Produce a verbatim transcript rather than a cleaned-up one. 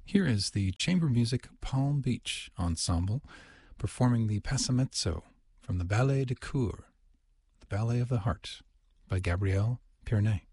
Here is the Chamber Music Palm Beach Ensemble performing the Passamezzo from the Ballet de Cour, the Ballet of the Heart, by Gabrielle Piernet.